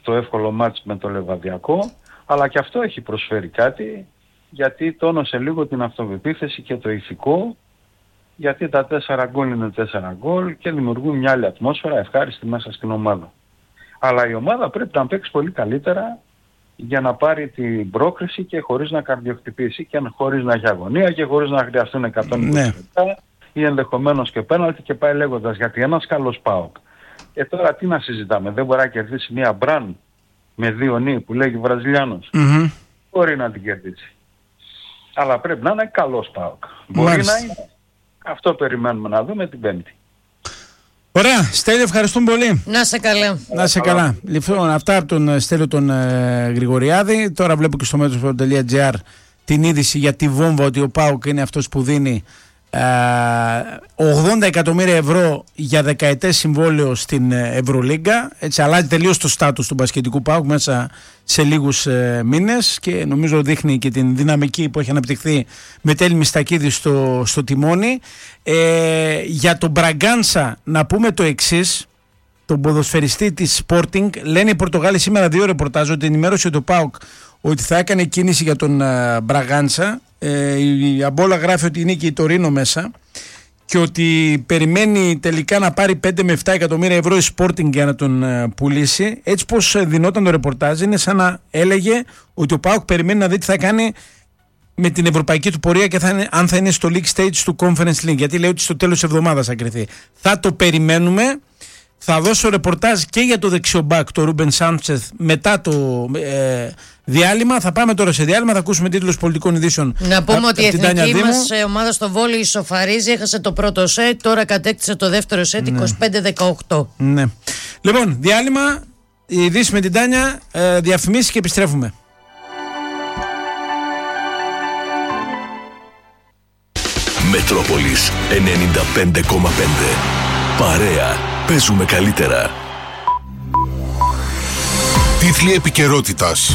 το εύκολο μάτς με το Λεβαδιακό, αλλά και αυτό έχει προσφέρει κάτι, γιατί τόνωσε λίγο την αυτοπεποίθηση και το ηθικό, γιατί τα 4 γκολ είναι 4 γκολ και δημιουργούν μια άλλη ατμόσφαιρα ευχάριστη μέσα στην ομάδα. Αλλά η ομάδα πρέπει να παίξει πολύ καλύτερα για να πάρει την πρόκριση και χωρίς να καρδιοχτυπήσει και χωρίς να έχει αγωνία και χωρίς να χρειαστούν 120 λεπτά ή ενδεχομένως και πέναλτι και πάει λέγοντας, γιατί ένας καλός ΠΑΟΚ. Και τώρα τι να συζητάμε, δεν μπορεί να κερδίσει μια μπραν με 2 νι που λέγει Βραζιλιάνος. Μπορεί να την κερδίσει. Αλλά πρέπει να είναι καλός ΠΑΟΚ. Μπορεί να είναι. Αυτό περιμένουμε να δούμε την Πέμπτη. Ωραία, Στέλιο, ευχαριστούμε πολύ. Να σε καλά. Να σε καλά. Λοιπόν, αυτά από τον Στέλιο τον Γρηγοριάδη. Τώρα βλέπω και στο Metro.gr την είδηση για τη βόμβα ότι ο ΠΑΟΚ είναι αυτός που δίνει 80 εκατομμύρια ευρώ για δεκαετές συμβόλαιο στην Ευρωλίγκα. Έτσι αλλάζει τελείως το στάτους του μπασκετικού ΠΑΟΚ μέσα σε λίγους μήνες και νομίζω δείχνει και την δυναμική που έχει αναπτυχθεί με Τέλη Μιστακίδη στο τιμόνι. Για τον Μπραγκάνσα να πούμε το εξής, τον ποδοσφαιριστή της Sporting. Λένε οι Πορτογάλοι σήμερα 2 ρεπορτάζ ότι ενημέρωσε το ΠΑΟΚ ότι θα έκανε κίνηση για τον Μπραγκάνσα. Η Αμπόλα γράφει ότι είναι και η Τωρίνο μέσα και ότι περιμένει τελικά να πάρει 5 με 7 εκατομμύρια ευρώ η Sporting για να τον πουλήσει. Έτσι πως δινόταν το ρεπορτάζ, είναι σαν να έλεγε ότι ο ΠΑΟΚ περιμένει να δει τι θα κάνει με την ευρωπαϊκή του πορεία και αν θα είναι στο League Stage του Conference League, γιατί λέει ότι στο τέλος της εβδομάδας θα κρυθεί. Θα το περιμένουμε. Θα δώσω ρεπορτάζ και για το δεξιομπάκ, το Ρούμπεν Σάντσεθ, μετά το διάλειμμα. Θα πάμε τώρα σε διάλειμμα, θα ακούσουμε τίτλους πολιτικών ειδήσεων. Να πούμε ότι η εθνική μας ομάδα στο βόλεϊ ισοφαρίζει, έχασε το πρώτο σετ, τώρα κατέκτησε το δεύτερο σετ, 25-18. Ναι. Λοιπόν, διάλειμμα, η ειδήση με την Τάνια, διαφημίσεις και επιστρέφουμε. Μετρόπολης 95,5. Παρέα. Παίζουμε καλύτερα. Τίτλοι επικαιρότητας.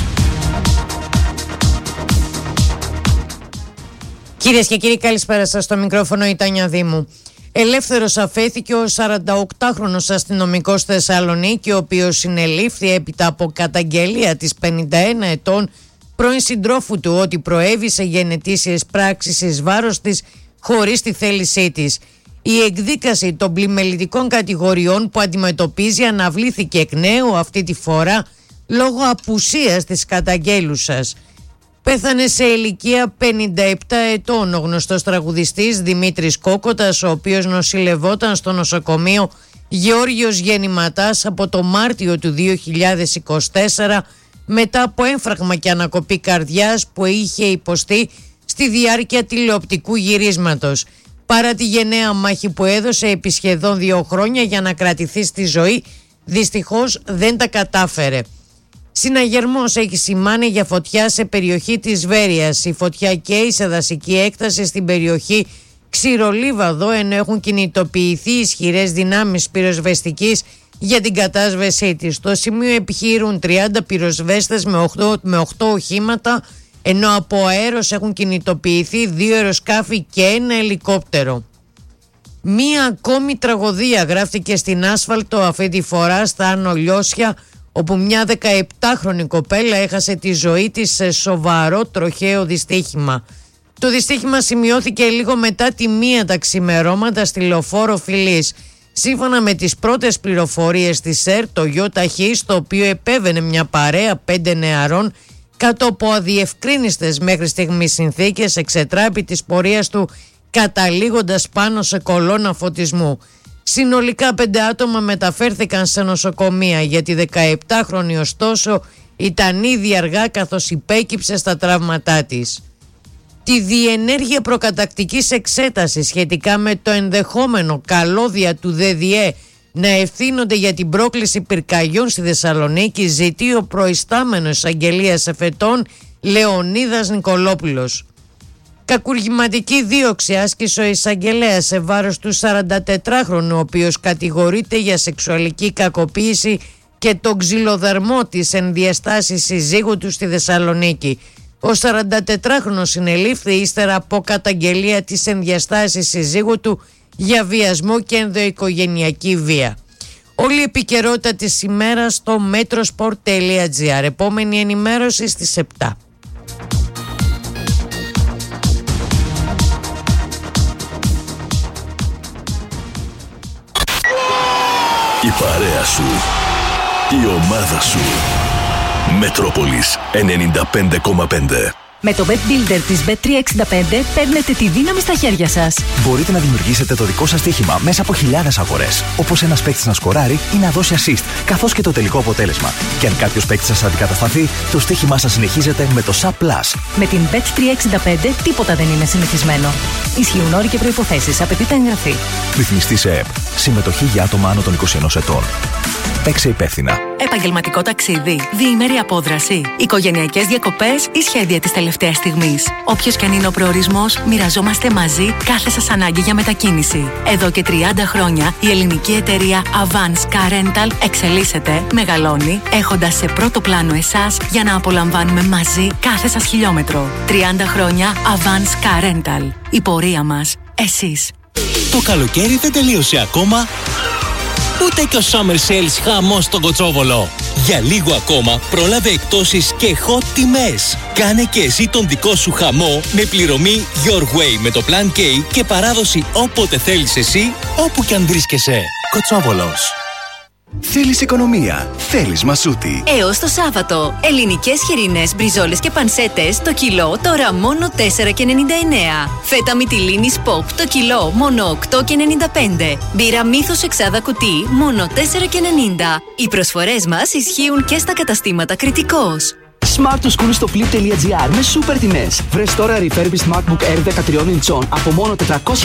Κυρίες και κύριοι, καλησπέρα σας. Στο μικρόφωνο η Τάνια Δήμου. Ελεύθερος αφέθηκε ο 48χρονος αστυνομικός στη Θεσσαλονίκη, ο οποίος συνελήφθη έπειτα από καταγγελία της 51 ετών πρώην συντρόφου του ότι προέβησε γενετήσιες πράξεις εις βάρος της χωρίς τη θέλησή της. Η εκδίκαση των πλημελητικών κατηγοριών που αντιμετωπίζει αναβλήθηκε εκ νέου αυτή τη φορά λόγω απουσίας της καταγγέλουσας. Πέθανε σε ηλικία 57 ετών ο γνωστός τραγουδιστής Δημήτρης Κόκοτας, ο οποίος νοσηλευόταν στο νοσοκομείο Γεώργιος Γεννηματάς από το Μάρτιο του 2024 μετά από έμφραγμα και ανακοπή καρδιάς που είχε υποστεί στη διάρκεια τηλεοπτικού γυρίσματος. Παρά τη γενναία μάχη που έδωσε επί σχεδόν 2 χρόνια για να κρατηθεί στη ζωή, δυστυχώς δεν τα κατάφερε. Συναγερμός έχει σημάνει για φωτιά σε περιοχή της Βέρειας. Η φωτιά καίει σε δασική έκταση στην περιοχή Ξηρολίβαδο, ενώ έχουν κινητοποιηθεί ισχυρές δυνάμεις πυροσβεστικής για την κατάσβεσή της. Στο σημείο επιχείρουν 30 πυροσβέστες με 8 οχήματα, ενώ από αέρος έχουν κινητοποιηθεί 2 αεροσκάφη και 1 ελικόπτερο. Μία ακόμη τραγωδία γράφτηκε στην άσφαλτο αυτή τη φορά στα Άνω Λιώσια, όπου μια 17χρονη κοπέλα έχασε τη ζωή της σε σοβαρό τροχαίο δυστύχημα. Το δυστύχημα σημειώθηκε λίγο μετά τη 1 τα ξημερώματα στη λεωφόρο Φιλής. Σύμφωνα με τις πρώτες πληροφορίες της ΕΡΤ, το ΙΧ, το οποίο επέβαινε μια παρέα 5 νεαρών κάτω από αδιευκρίνιστες μέχρι στιγμής συνθήκες, εξετράπη της πορείας του καταλήγοντας πάνω σε κολόνα φωτισμού. Συνολικά 5 άτομα μεταφέρθηκαν σε νοσοκομεία, γιατί 17χρονη ωστόσο ήταν ήδη αργά καθώς υπέκυψε στα τραύματά της. Τη διενέργεια προκατακτικής εξέτασης σχετικά με το ενδεχόμενο καλώδια του ΔΔΕ να ευθύνονται για την πρόκληση πυρκαγιών στη Θεσσαλονίκη ζητεί ο προϊστάμενος εισαγγελίας εφετών Λεωνίδας Νικολόπουλος. Κακουργηματική δίωξη άσκησε ο εισαγγελέας σε βάρος του 44χρονου, ο οποίος κατηγορείται για σεξουαλική κακοποίηση και τον ξυλοδαρμό της ενδιαστάσης συζύγου του στη Θεσσαλονίκη. Ο 44χρονος συνελήφθη ύστερα από καταγγελία της ενδιαστάσης συζύγου του για βιασμό και ενδοοικογενειακή βία. Όλη η επικαιρότητα της ημέρας στο metrosport.gr. Επόμενη ενημέρωση στις 7. Η παρέα σου, η ομάδα σου. Μετρόπολης 95,5. Με το Bet Builder της Bet365 παίρνετε τη δύναμη στα χέρια σας. Μπορείτε να δημιουργήσετε το δικό σας στοίχημα μέσα από χιλιάδες αγορές. Όπως ένας παίκτης να σκοράρει ή να δώσει assist, καθώς και το τελικό αποτέλεσμα. Και αν κάποιος παίκτης σας αντικατασταθεί, το στοίχημά σας συνεχίζεται με το SAP+. Με την Bet365 τίποτα δεν είναι συνηθισμένο. Ισχύουν όροι και προϋποθέσεις. Απαιτείται εγγραφή. Ρυθμιστή σε ΕΠ. Συμμετοχή για άτομα άνω των 21 ετών. Παίξε υπεύθυνα. Επαγγελματικό ταξίδι, διήμερη απόδραση, οικογενειακές διακοπές ή σχέδια της τελευταίας στιγμής. Όποιος και αν είναι ο προορισμός, μοιραζόμαστε μαζί κάθε σας ανάγκη για μετακίνηση. Εδώ και 30 χρόνια η ελληνική εταιρεία Avance Car Rental εξελίσσεται, μεγαλώνει, έχοντας σε πρώτο πλάνο εσάς για να απολαμβάνουμε μαζί κάθε σας χιλιόμετρο. 30 χρόνια Avance Car Rental. Η πορεία μας, εσείς. Το καλοκαίρι δεν τελείωσε ακόμα. Ούτε και ο Summer Sales χαμός στον Κοτσόβολο. Για λίγο ακόμα πρόλαβε εκπτώσεις και hot τιμές. Κάνε και εσύ τον δικό σου χαμό με πληρωμή Your Way με το Plan K και παράδοση όποτε θέλεις εσύ, όπου κι αν βρίσκεσαι. Κοτσόβολος. Θέλεις οικονομία, θέλεις Μασούτη. Έως το Σάββατο, ελληνικές χοιρινές μπριζόλες και πανσέτες το κιλό τώρα μόνο 4,99. Φέτα μυτιλίνης Pop το κιλό μόνο 8,95. Μπύρα Μύθος εξάδα κουτί μόνο 4,90. Οι προσφορές μας ισχύουν και στα καταστήματα Κρητικός. Smart to School στο flip.gr με σούπερ τιμές. Βρες τώρα refurbished MacBook Air 13 inch από μόνο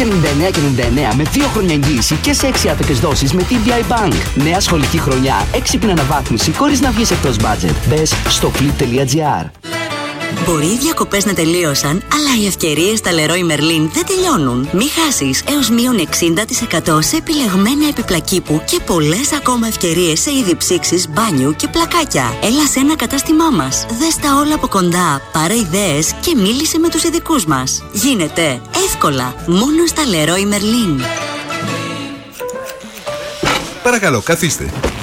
499,99 με 2 χρόνια εγγύηση και σε 6 άτοκες δόσεις με TBI Bank. Νέα σχολική χρονιά, έξυπνη αναβάθμιση χωρίς να βγεις εκτός budget. Μπες στο flip.gr. Μπορεί οι διακοπές να τελείωσαν, αλλά οι ευκαιρίες στα Leroy Merlin δεν τελειώνουν. Μη χάσεις έως μείον 60% σε επιλεγμένα επιπλακήπου και πολλές ακόμα ευκαιρίες σε είδη ψήξης, μπάνιου και πλακάκια. Έλα σε ένα κατάστημά μας. Δες τα όλα από κοντά, πάρε ιδέες και μίλησε με τους ειδικούς μας. Γίνεται εύκολα μόνο στα Leroy Merlin. Παρακαλώ, καθίστε.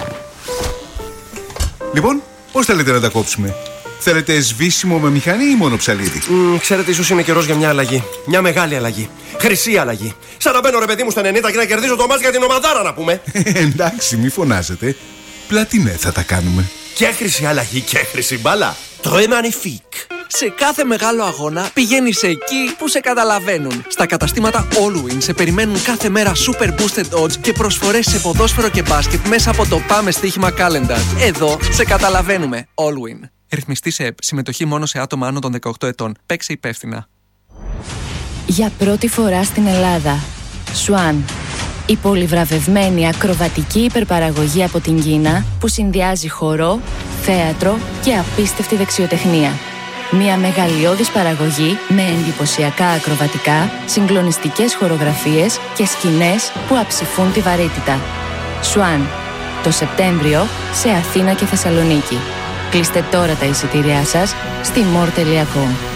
Λοιπόν, πώς θέλετε να τα κόψουμε? Θέλετε σβήσιμο με μηχανή ή μόνο ψαλίδι? Ξέρετε, ίσως είναι καιρός για μια αλλαγή. Μια μεγάλη αλλαγή. Χρυσή αλλαγή. Σαν να μπαίνω ρε παιδί μου στα 90 και να κερδίζω το μάτς για την ομαδάρα, να πούμε. Εντάξει, μη φωνάζετε. Πλατινέ θα τα κάνουμε. Και χρυσή αλλαγή και χρυσή μπάλα. Très magnifique. Σε κάθε μεγάλο αγώνα πηγαίνεις εκεί που σε καταλαβαίνουν. Στα καταστήματα Allwin σε περιμένουν κάθε μέρα super boosted odds και προσφορές σε ποδόσφαιρο και μπάσκετ μέσα από το Πάμε Στοίχημα Calendar. Εδώ σε καταλαβαίνουμε. Allwin. Ρυθμιστή σε ΕΠ. Συμμετοχή μόνο σε άτομα άνω των 18 ετών. Παίξε υπεύθυνα. Για πρώτη φορά στην Ελλάδα, Swan. Η πολυβραβευμένη ακροβατική υπερπαραγωγή από την Κίνα που συνδυάζει χορό, θέατρο και απίστευτη δεξιοτεχνία. Μια μεγαλειώδης παραγωγή με εντυπωσιακά ακροβατικά, συγκλονιστικές χορογραφίες και σκηνές που αψηφούν τη βαρύτητα. Swan. Το Σεπτέμβριο σε Αθήνα και Θεσσαλονίκη. Κλείστε τώρα τα εισιτήριά σας στη more.com.